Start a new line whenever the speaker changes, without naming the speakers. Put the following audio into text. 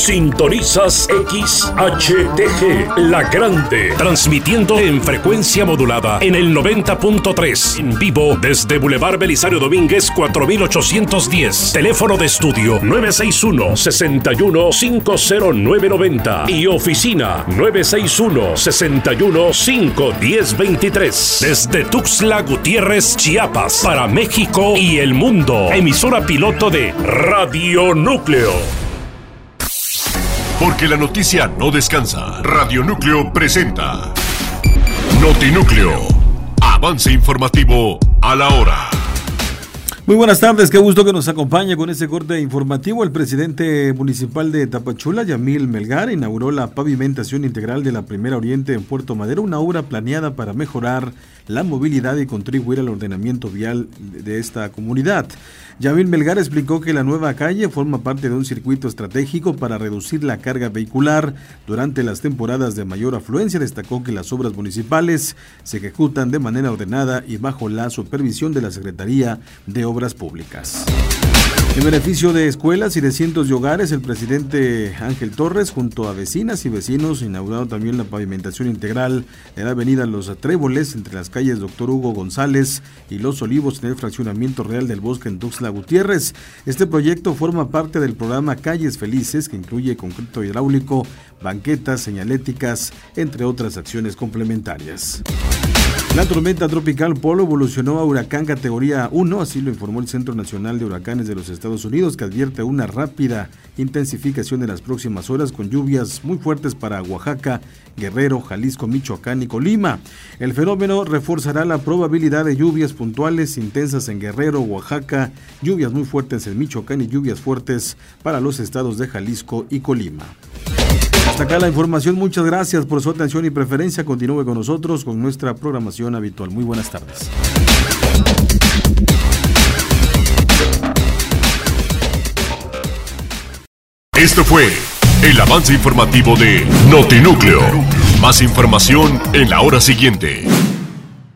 Sintonizas XHTG, La Grande, transmitiendo en frecuencia modulada en el 90.3, en vivo desde Boulevard Belisario Domínguez 4810, teléfono de estudio 961-61-50990 y oficina 961-61-51023, desde Tuxtla Gutiérrez, Chiapas, para México y el mundo, emisora piloto de Radio Núcleo.
Porque la noticia no descansa. Radio Núcleo presenta Notinúcleo, avance informativo a la hora.
Muy buenas tardes, qué gusto que nos acompañe con este corte informativo. El presidente municipal de Tapachula, Yamil Melgar, inauguró la pavimentación integral de la Primera Oriente en Puerto Madero, una obra planeada para mejorar la movilidad y contribuir al ordenamiento vial de esta comunidad. Yamil Melgar explicó que la nueva calle forma parte de un circuito estratégico para reducir la carga vehicular durante las temporadas de mayor afluencia. Destacó que las obras municipales se ejecutan de manera ordenada y bajo la supervisión de la Secretaría de Obras Públicas. En beneficio de escuelas y de cientos de hogares, el presidente Ángel Torres, junto a vecinas y vecinos, inauguraron también la pavimentación integral de la avenida Los Tréboles entre las calles Dr. Hugo González y Los Olivos en el fraccionamiento Real del Bosque en Tuxtla Gutiérrez. Este proyecto forma parte del programa Calles Felices, que incluye concreto hidráulico, banquetas, señaléticas, entre otras acciones complementarias. La tormenta tropical Polo evolucionó a huracán categoría 1, así lo informó el Centro Nacional de Huracanes de los Estados Unidos, que advierte una rápida intensificación en las próximas horas con lluvias muy fuertes para Oaxaca, Guerrero, Jalisco, Michoacán y Colima. El fenómeno reforzará la probabilidad de lluvias puntuales intensas en Guerrero, Oaxaca, lluvias muy fuertes en Michoacán y lluvias fuertes para los estados de Jalisco y Colima. Hasta acá la información, muchas gracias por su atención y preferencia. Continúe con nosotros con nuestra programación habitual. Muy buenas tardes.
Esto fue el avance informativo de Notinúcleo. Más información en la hora siguiente.